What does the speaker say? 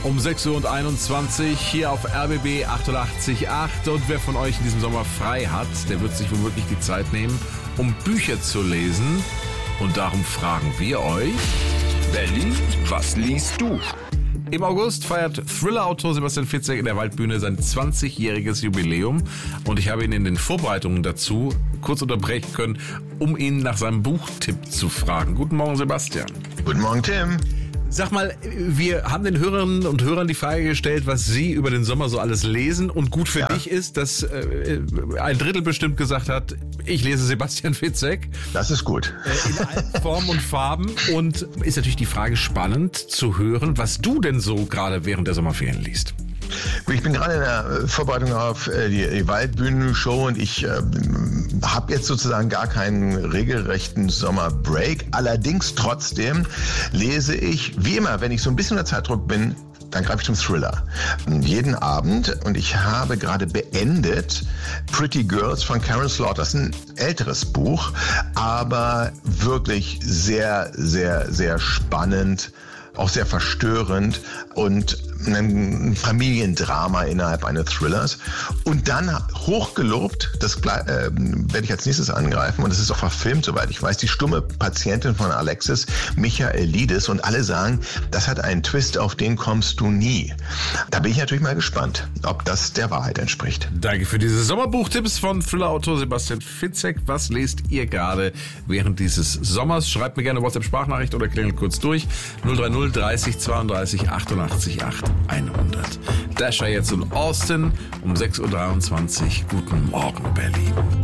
Um 6:21 Uhr hier auf RBB 88.8. Und wer von euch in diesem Sommer frei hat, der wird sich womöglich die Zeit nehmen, um Bücher zu lesen. Und darum fragen wir euch: Berlin, was liest du? Im August feiert Thriller-Autor Sebastian Fitzek in der Waldbühne sein 20-jähriges Jubiläum. Und ich habe ihn in den Vorbereitungen dazu kurz unterbrechen können, um ihn nach seinem Buchtipp zu fragen. Guten Morgen, Sebastian. Guten Morgen, Tim. Sag mal, wir haben den Hörerinnen und Hörern die Frage gestellt, was sie über den Sommer so alles lesen. Und gut für dich ist, dass ein Drittel bestimmt gesagt hat, ich lese Sebastian Fitzek. Das ist gut. In allen Formen und Farben. Und ist natürlich die Frage spannend zu hören, was du denn so gerade während der Sommerferien liest. Ich bin gerade in der Vorbereitung auf die Waldbühnenshow und ich habe jetzt sozusagen gar keinen regelrechten Sommerbreak. Allerdings trotzdem lese ich, wie immer, wenn ich so ein bisschen unter Zeitdruck bin, dann greife ich zum Thriller. Jeden Abend. Und ich habe gerade beendet Pretty Girls von Karen Slaughter. Das ist ein älteres Buch, aber wirklich sehr, sehr, sehr spannend. Auch sehr verstörend und ein Familiendrama innerhalb eines Thrillers. Und dann hochgelobt, das werde ich als nächstes angreifen, und das ist auch verfilmt, soweit ich weiß, die stumme Patientin von Alexis Michaelidis, und alle sagen, das hat einen Twist, auf den kommst du nie. Da bin ich natürlich mal gespannt, ob das der Wahrheit entspricht. Danke für diese Sommerbuchtipps von Thriller-Autor Sebastian Fitzek. Was lest ihr gerade während dieses Sommers? Schreibt mir gerne WhatsApp-Sprachnachricht oder klingelt kurz durch. 030 30 32 88 8 100. Dasher jetzt in Austin um 6:23 Uhr. Guten Morgen, Berlin.